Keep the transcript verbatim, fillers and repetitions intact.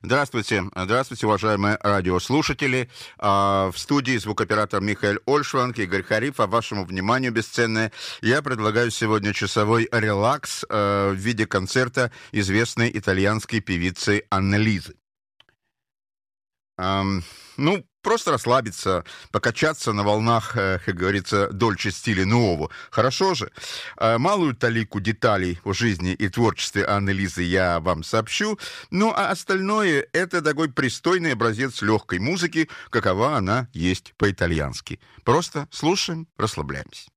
Здравствуйте, здравствуйте, уважаемые радиослушатели. А, В студии звукооператор Михаил Ольшванг, Игорь Хариф. А вашему вниманию, бесценное, я предлагаю сегодня часовой релакс э, в виде концерта известной итальянской певицы Аннелизы. Ам, ну, просто расслабиться, покачаться на волнах, э, как говорится, дольче стиля нового. Хорошо же. А, Малую талику деталей о жизни и творчестве Аннелизы я вам сообщу. Ну, а остальное — это такой пристойный образец легкой музыки, какова она есть по-итальянски. Просто слушаем, расслабляемся.